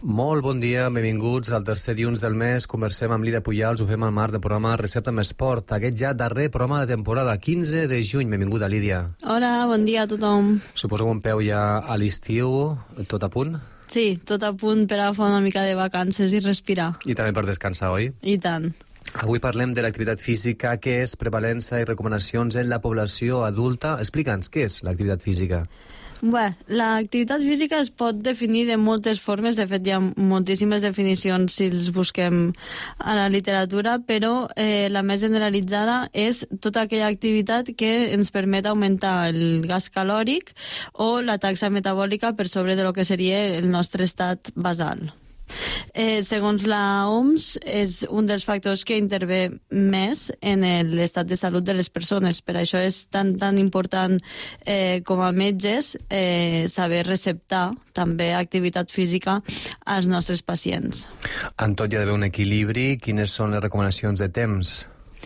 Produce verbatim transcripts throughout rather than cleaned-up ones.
Molt bon dia, benvinguts al tercer dilluns del mes. Conversem amb Lídia Pujals, ho fem al marc del programa Recepta amb Esport. Aquest ja darrer programa de temporada, quinze de juny. Benvinguda, Lídia. Hola, bon dia a tothom. Suposo que un peu ja a l'estiu, tot a punt? Sí, tot a punt per agafar una mica de vacances i respirar. I també per descansar, oi? I tant. Avui parlem de l'activitat física, què és, prevalença i recomanacions en la població adulta. Explica'ns, què és l'activitat física? Bé, l'activitat física es pot definir de moltes formes, de fet hi ha moltíssimes definicions si els busquem a la literatura, però eh, la més generalitzada és tota aquella activitat que ens permet augmentar el gas calòric o la taxa metabòlica per sobre de lo que seria el nostre estat basal. Eh, segons la O M S, és un dels factors que intervé més en l'estat de salut de les persones. Per això és tan, tan important eh, com a metges eh, saber receptar també activitat física als nostres pacients. En tot hi ha d'haver un equilibri. Quines són les recomanacions de temps?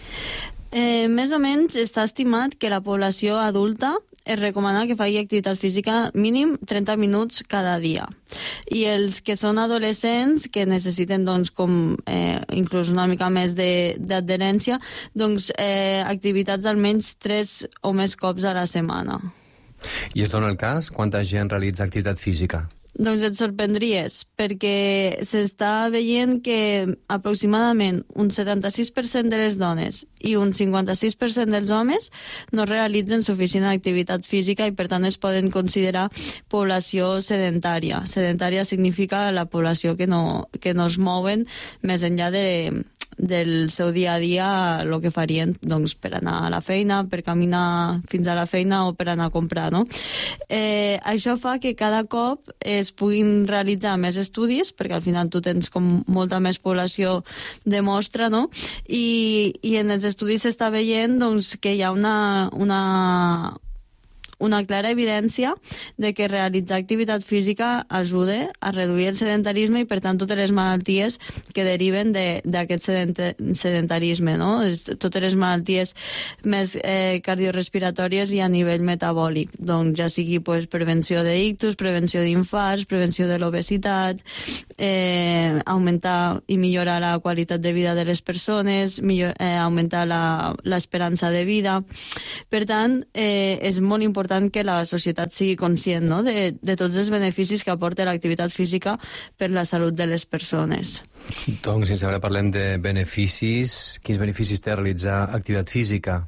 Eh, més o menys està estimat que la població adulta es recomana que faci activitat física mínim trenta minuts cada dia. I els que són adolescents, que necessiten doncs, com, eh, inclús una mica més d'adherència, doncs, eh, activitats almenys tres o més cops a la setmana. I es dona el cas? Quanta gent realitza activitat física? Doncs et sorprendries, perquè s'està veient que aproximadament un setanta-sis per cent de les dones i un cinquanta-sis per cent dels homes no realitzen suficient activitat física i per tant es poden considerar població sedentària. Sedentària significa la població que no, que no es mouen més enllà de del seu dia a dia, el que farien doncs, per anar a la feina, per caminar fins a la feina o per anar a comprar, no? Eh, això fa que cada cop es puguin realitzar més estudis, perquè al final tu tens com molta més població de mostra, no? I, i en els estudis s'està veient doncs, que hi ha una, una, una clara evidència de que realitzar activitat física ajuda a reduir el sedentarisme i, per tant, totes les malalties que deriven d'aquest de, sedentarisme, no? Totes les malalties més eh, cardiorespiratòries i a nivell metabòlic. Doncs ja sigui pues, prevenció d'ictus, prevenció d'infarts, prevenció de l'obesitat, eh, augmentar i millorar la qualitat de vida de les persones, millor, eh, augmentar l'esperança de vida. Per tant, eh, és molt important que la societat sigui conscient, no? de, de tots els beneficis que aporta l'activitat física per la salut de les persones. Doncs, si ara parlem de beneficis, quins beneficis té realitzar activitat física?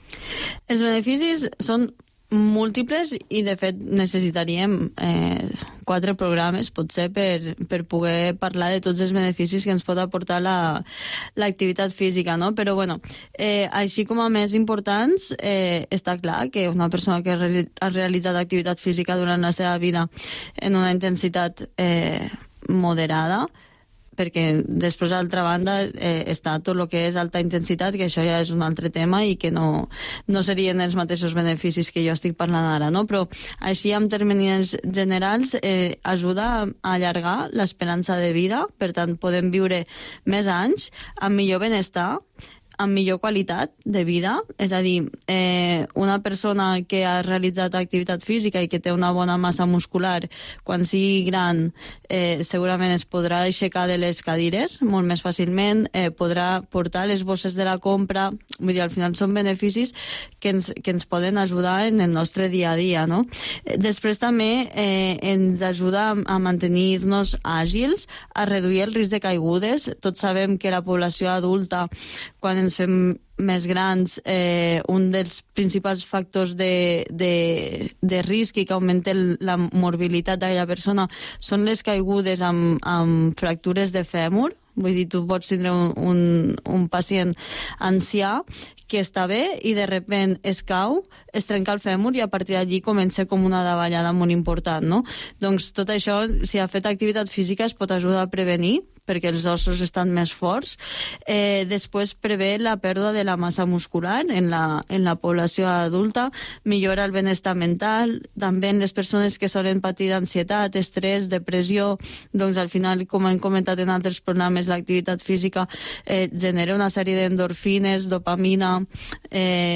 Els beneficis són múltiples i, de fet, necessitaríem eh, quatre programes, potser, per, per poder parlar de tots els beneficis que ens pot aportar l'activitat física, no? Però, bueno, eh, així com a més importants, eh, està clar que una persona que ha realitzat activitat física durant la seva vida en una intensitat eh, moderada, perquè després, d'altra banda, eh, està tot el que és alta intensitat, que això ja és un altre tema i que no, no serien els mateixos beneficis que jo estic parlant ara, no? Però així, en termes generals, eh, ajuda a allargar l'esperança de vida, per tant, podem viure més anys, amb millor benestar, amb millor qualitat de vida, és a dir, eh, una persona que ha realitzat activitat física i que té una bona massa muscular, quan sigui gran, eh, segurament es podrà aixecar de les cadires molt més fàcilment, eh, podrà portar les bosses de la compra, vull dir, al final són beneficis que ens, que ens poden ajudar en el nostre dia a dia, no? Després també eh, ens ajuda a mantenir-nos àgils, a reduir el risc de caigudes. Tots sabem que la població adulta, quan ens fem més grans, eh, un dels principals factors de, de, de risc i que augmenta la morbilitat d'aquella persona són les caigudes amb, amb fractures de fèmur. Vull dir, tu pots tindre un, un, un pacient ancià que està bé i de repent es cau, es trenca el fèmur i a partir d'allí comença com una davallada molt important, no? Doncs tot això, si ha fet activitat física, es pot ajudar a prevenir, perquè els ossos estan més forts. Eh, després prevé la pèrdua de la massa muscular en la, en la població adulta, millora el benestar mental, també en les persones que solen patir d'ansietat, estrès, depressió, doncs al final, com hem comentat en altres programes, l'activitat física eh, genera una sèrie d'endorfines, dopamina, eh,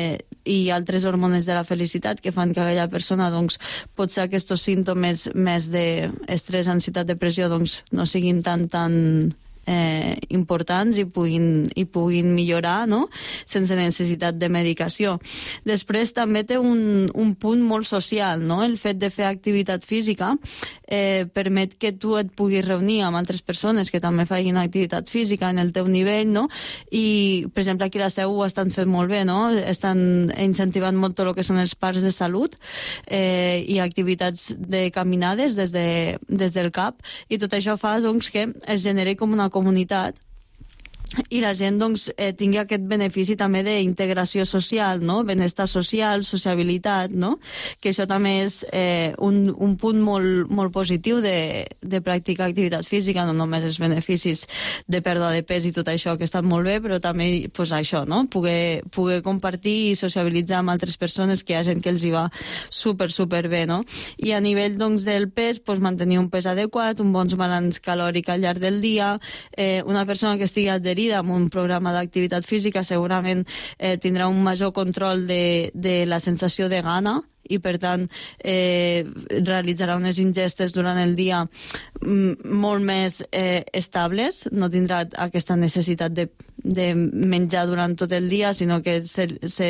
i altres hormones de la felicitat que fan que aquella persona doncs, potser aquests símptomes més d'estrès, ansietat, depressió doncs, no siguin tan tan Eh, importants i puguin, i puguin millorar, no? Sense necessitat de medicació. Després també té un, un punt molt social, no? El fet de fer activitat física eh, permet que tu et puguis reunir amb altres persones que també facin activitat física en el teu nivell, no? I, per exemple, aquí a la Seu ho estan fent molt bé, no? Estan incentivant molt tot el que són els parcs de salut eh, i activitats de caminades des, de, des del cap, i tot això fa doncs, que es generi com una comunitat i la gent doncs, eh, tingui aquest benefici també d'integració social, no? Benestar social, sociabilitat, no? Que això també és eh, un, un punt molt, molt positiu de, de practicar activitat física, no només els beneficis de pèrdua de pes i tot això, que estan molt bé, però també pues, això, no? Poder, poder compartir i sociabilitzar amb altres persones, que hi ha gent que els hi va super, super bé, no? I a nivell doncs, del pes, pues, mantenir un pes adequat, un bon balanç calòric al llarg del dia, eh, una persona que estigui adherida amb un programa d'activitat física segurament eh, tindrà un major control de, de la sensació de gana i, per tant, eh, realitzarà unes ingestes durant el dia molt més eh, estables, no tindrà aquesta necessitat de, de menjar durant tot el dia, sinó que se, se,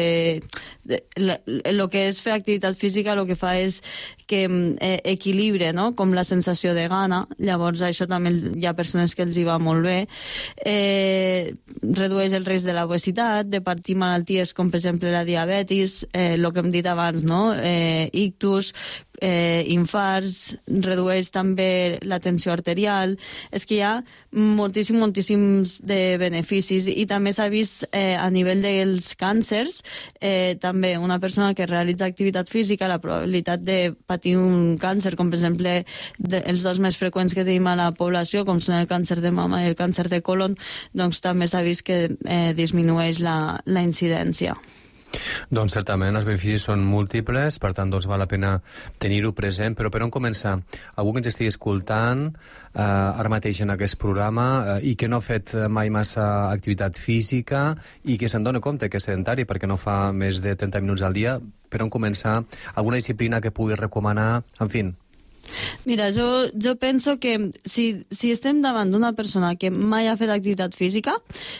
el que és fer activitat física el que fa és que eh, equilibre, no? Com la sensació de gana. Llavors això també hi ha persones que els hi va molt bé. Eh, redueix el risc de l'obesitat, de patir malalties com per exemple la diabetis, eh, el que hem dit abans, no? Eh, ictus, eh, infarts, redueix també la tensió arterial. És que hi ha moltíssims, moltíssims de beneficis, i també s'ha vist eh, a nivell dels càncers, eh, també una persona que realitza activitat física, la probabilitat de patir un càncer, com per exemple de, els dos més freqüents que tenim a la població, com són el càncer de mama i el càncer de colon, doncs també s'ha vist que eh, disminueix la, la incidència. Doncs certament els beneficis són múltiples, per tant doncs val la pena tenir-ho present, però per on començar? Algú que ens estigui escoltant eh, ara mateix en aquest programa eh, i que no ha fet mai massa activitat física i que se'n dona compte que és sedentari perquè no fa més de trenta minuts al dia, per on començar? Alguna disciplina que pugui recomanar? En fi. Mira, jo, jo penso que si, si estem davant d'una persona que mai ha fet activitat física,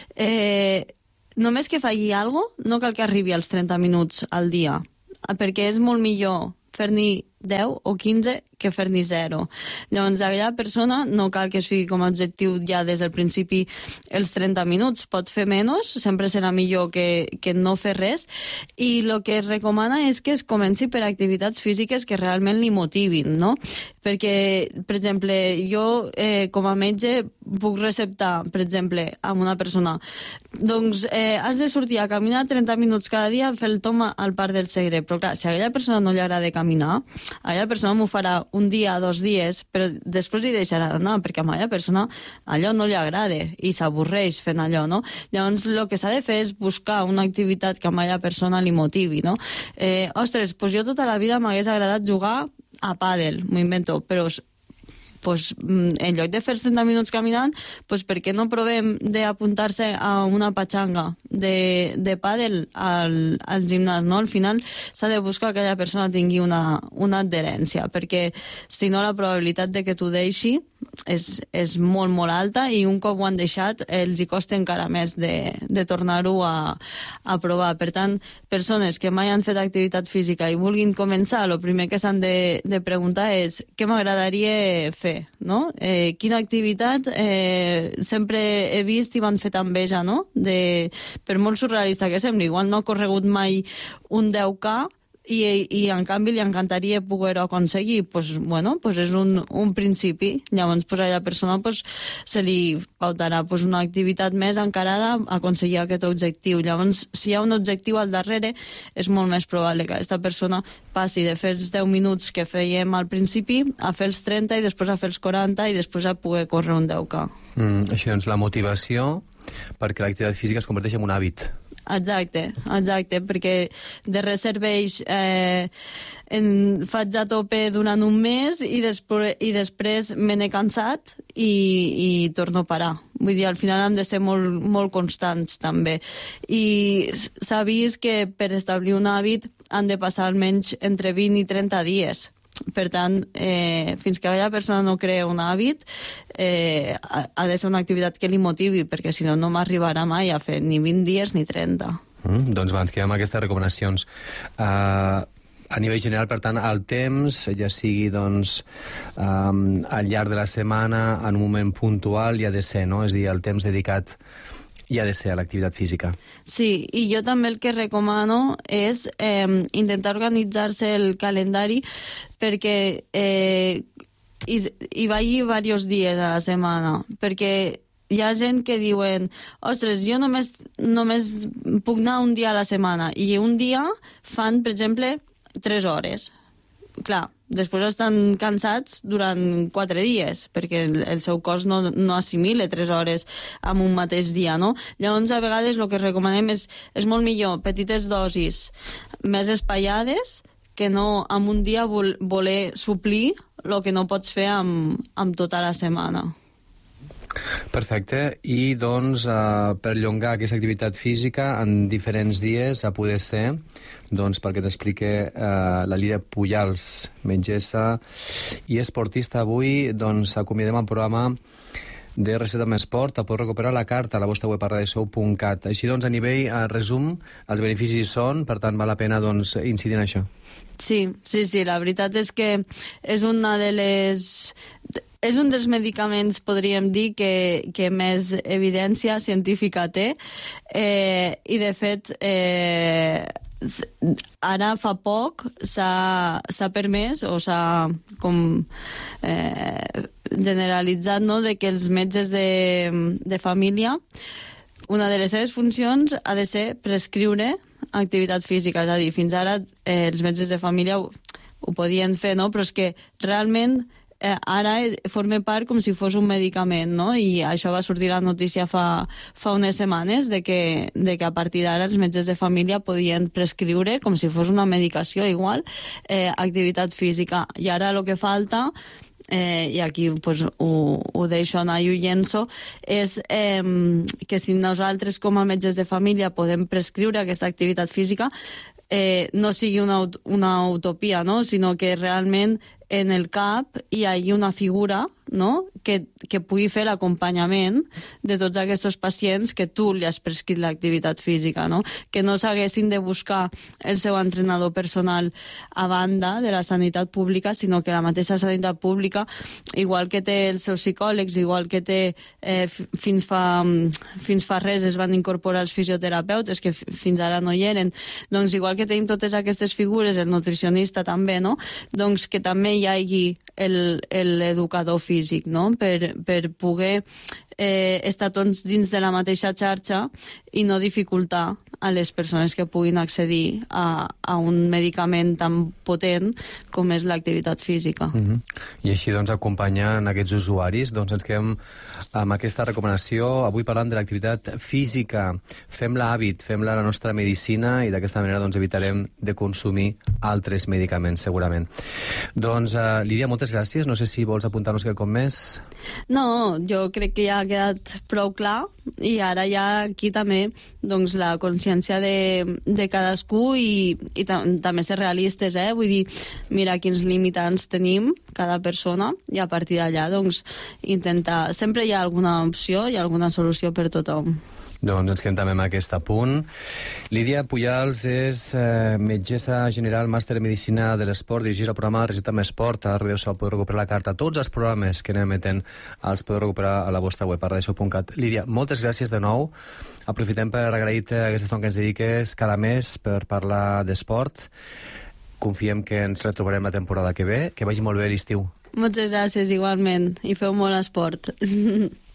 eh, només que faci alguna cosa, no cal que arribi als trenta minuts al dia, perquè és molt millor fer-n'hi deu o quinze que fer-n'hi zero. Llavors, aquella persona no cal que es fiqui com a objectiu ja des del principi els trenta minuts, pot fer menys, sempre serà millor que, que no fer res, i el que es recomana és que es comenci per activitats físiques que realment li motivin, no? Perquè, per exemple, jo eh, com a metge puc receptar, per exemple, amb una persona, doncs eh, has de sortir a caminar trenta minuts cada dia, fer el tom al Parc del Segre, però clar, si a aquella persona no li agrada caminar, aquella persona m'ho farà un dia, dos dies, però després li deixarà d'anar, perquè a aquella persona allò no li agrada i s'avorreix fent allò, no? Llavors, el que s'ha de fer és buscar una activitat que a aquella persona li motivi, no? Eh, ostres, doncs jo tota la vida m'hagués agradat jugar a pàdel, m'ho invento, però pues, en lloc de fer trenta minuts caminant, pues, per què no provem d'apuntar-se a una patxanga de, de pàdel al, al gimnàs, no? Al final s'ha de buscar que aquella persona tingui una, una adherència, perquè si no la probabilitat de que t'ho deixi és, és molt, molt alta, i un cop ho han deixat els hi costa encara més de, de tornar-ho a, a provar. Per tant, persones que mai han fet activitat física i vulguin començar, el primer que s'han de, de preguntar és què m'agradaria fer, no? Eh, quina activitat eh, sempre he vist i m'han fet enveja, no? De, per molt surrealista que sembli, igual no ha corregut mai un deu K, i, i en canvi li encantaria poder-ho aconseguir, pues, bueno, pues és un, un principi. Llavors pues, a la persona pues, se li pautarà pues, una activitat més encarada a aconseguir aquest objectiu. Llavors, si hi ha un objectiu al darrere, és molt més probable que aquesta persona passi de fer els deu minuts que fèiem al principi a fer els trenta i després a fer els quaranta i després a poder córrer un deu K. Mm, així doncs, la motivació perquè l'activitat física es converteix en un hàbit. exacte, exacte, perquè de res serveix eh, en, faig a tope durant un mes i, després, i després me n'he cansat i, i torno a parar. Vull dir, al final hem de ser molt, molt constants també. I s'ha vist que per establir un hàbit han de passar almenys entre vint i trenta dies. Per tant, eh, fins que aquella persona no crea un hàbit, eh, ha de ser una activitat que li motivi, perquè si no, no m'arribarà mai a fer ni vint dies ni trenta. Mm, doncs va, ens quedem amb aquestes recomanacions. Uh, a nivell general, per tant, el temps, ja sigui doncs, um, al llarg de la setmana, en un moment puntual, hi ha de ser, no? És a dir, el temps dedicat hi ha de ser a l'activitat física. Sí, i jo també el que recomano és eh, intentar organitzar-se el calendari perquè eh, hi, hi vagi diversos dies a la setmana, perquè hi ha gent que diuen ostres, jo només, només puc anar un dia a la setmana, i un dia fan, per exemple, tres hores. Clar, després estan cansats durant quatre dies, perquè el, el seu cos no, no assimila tres hores en un mateix dia, no? Llavors, a vegades, el que recomanem és, és molt millor petites dosis més espaiades que no en un dia vol, voler suplir el que no pots fer amb, amb tota la setmana. Perfecte. I, doncs, uh, per llongar aquesta activitat física en diferents dies, a poder ser, doncs, perquè ens expliqui uh, la Lídia Pujals, metgessa i esportista. Avui, doncs, acomiadem el programa de Reset amb Esport. A poder recuperar la carta a la vostra web a radio show punt cat. Així, doncs, a nivell uh, resum, els beneficis hi són, per tant, val la pena, doncs, incidir en això. Sí, sí, sí, la veritat és que és una de les... És un dels medicaments, podríem dir, que, que més evidència científica té, eh, i de fet eh, ara fa poc s'ha permès o s'ha com eh, generalitzat, no?, de que els metges de, de família, una de les seves funcions ha de ser prescriure activitat física. És a dir, fins ara eh, els metges de família ho, ho podien fer, no?, però és que realment Eh, ara forma part com si fos un medicament, no? I això va sortir la notícia fa, fa unes setmanes de que, de que a partir d'ara els metges de família podien prescriure, com si fos una medicació igual, eh, activitat física. I ara el que falta, eh, i aquí pues, ho, ho deixo anar i ho llenço, és eh, que si nosaltres com a metges de família podem prescriure aquesta activitat física, eh, no sigui una, una utopia, no? Sinó que realment en el cap hi hagi una figura, no?, que, que pugui fer l'acompanyament de tots aquests pacients que tu li has prescrit l'activitat física, no? Que no s'haguessin de buscar el seu entrenador personal a banda de la sanitat pública, sinó que la mateixa sanitat pública, igual que té els seus psicòlegs, igual que té eh, fins, fa, fins fa res es van incorporar els fisioterapeutes, que fins ara no hi eren, doncs igual que tenim totes aquestes figures, el nutricionista també, no?, doncs que també hi hagi l'educador físic, no?, per, per poder eh, estar tots dins de la mateixa xarxa i no dificultar a les persones que puguin accedir a, a un medicament tan potent com és l'activitat física. Mm-hmm. I així, doncs, acompanyant aquests usuaris, doncs ens quedem amb aquesta recomanació, avui parlant de l'activitat física. Fem-la hàbit, fem-la la nostra medicina i d'aquesta manera doncs, evitarem de consumir altres medicaments, segurament. Doncs, uh, Lídia, moltes gràcies. No sé si vols apuntar-nos quelcom més. No, jo crec que ja ha quedat prou clar i ara ja aquí també doncs, la consciència de, de cadascú i, i també ser realistes, eh? Vull dir, mira quins limitants tenim cada persona i a partir d'allà doncs, intentar... Sempre hi ha alguna opció i alguna solució per tothom. Doncs ens quedem també amb aquest apunt. Lídia Pujals és eh, metgessa general, màster en Medicina de l'Esport, dirigeix el programa Reset amb Esport. A Radio Sol podeu recuperar la carta. Tots els programes que anem emetent els podeu recuperar a la vostra web, a radio show punt cat. Lídia, moltes gràcies de nou. Aprofitem per agrair-te aquesta estona que ens dediques cada mes per parlar d'esport. Confiem que ens retrobarem la temporada que ve. Que vagi molt bé l'estiu. Moltes gràcies, igualment. I feu molt esport.